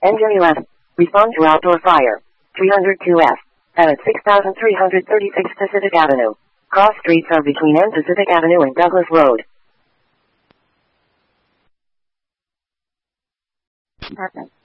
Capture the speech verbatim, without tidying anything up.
N J U S. Respond to outdoor fire. three oh two F. At six thousand three hundred thirty-six Pacific Avenue. Cross streets are between N Pacific Avenue and Douglas Road. Perfect.